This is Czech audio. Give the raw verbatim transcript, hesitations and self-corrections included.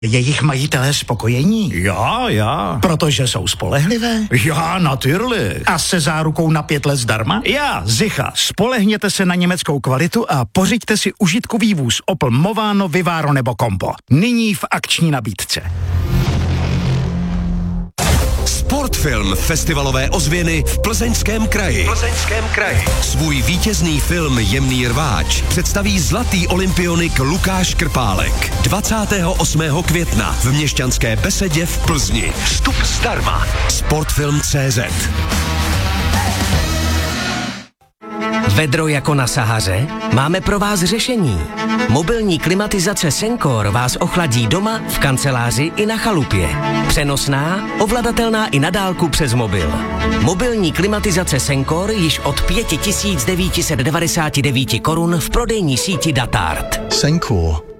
Jejich majitelé spokojení? Já, já. Protože jsou spolehlivé? Já, natürlich. A se zárukou na pět let zdarma? Já, Zicha. Spolehněte se na německou kvalitu a pořiďte si užitkový vůz Opel Movano, Vivaro nebo Combo. Nyní v akční nabídce. Sportfilm festivalové ozvěny v Plzeňském kraji. Plzeňském kraji. Svůj vítězný film Jemný rváč představí zlatý olympionik Lukáš Krpálek. dvacátého osmého května v Měšťanské besedě v Plzni. Vstup zdarma. Sportfilm tečka cé zet. Vedro jako na Sahaře? Máme pro vás řešení. Mobilní klimatizace Sencor vás ochladí doma, v kanceláři i na chalupě. Přenosná, ovladatelná i na dálku přes mobil. Mobilní klimatizace Sencor již od pět tisíc devět set devadesát devět korun v prodejní síti Datart. Sencor.